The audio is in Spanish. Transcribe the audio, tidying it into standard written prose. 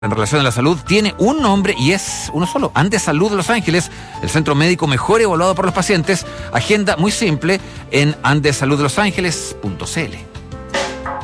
en relación a la salud tiene un nombre y es uno solo: Andes Salud de Los Ángeles, el centro médico mejor evaluado por los pacientes. Agenda muy simple en andessaluddelosangeles.cl.